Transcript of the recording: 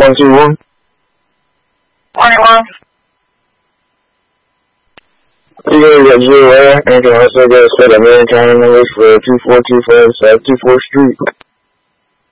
121. 21. You guys got 0 and can also get a set of American numbers for 2424 South 24th Street.